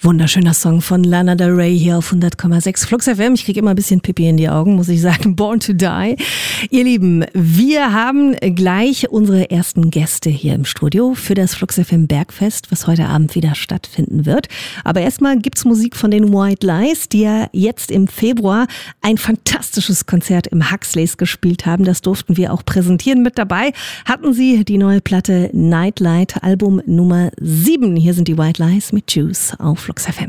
Wunderschöner Song von Lana Del Rey hier auf 100,6 Flux FM. Ich kriege immer ein bisschen Pipi in die Augen, muss ich sagen. Born to Die. Ihr Lieben, wir haben gleich unsere ersten Gäste hier im Studio für das Flux FM Bergfest, was heute Abend wieder stattfinden wird. Aber erstmal gibt's Musik von den White Lies, die ja jetzt im Februar ein fantastisches Konzert im Huxleys gespielt haben. Das durften wir auch präsentieren. Mit dabei hatten sie die neue Platte Nightlight, Album Nummer 7. Hier sind die White Lies mit Juice auf Flux FM.